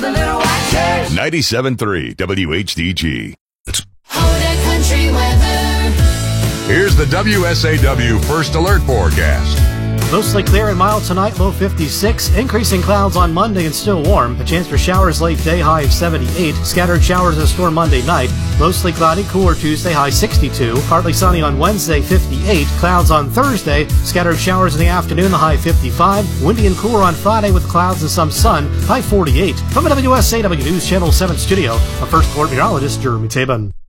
the little white church. 97.3 WHDG. Hoda Country weather. Here's the WSAW First Alert forecast. Mostly clear and mild tonight, low 56. Increasing clouds on Monday and still warm. A chance for showers late day, high of 78. Scattered showers in store Monday night. Mostly cloudy, cooler Tuesday, high 62. Partly sunny on Wednesday, 58. Clouds on Thursday. Scattered showers in the afternoon, the high 55. Windy and cooler on Friday with clouds and some sun, high 48. From the WSAW News Channel 7 studio, a First Alert meteorologist, Jeremy Taban.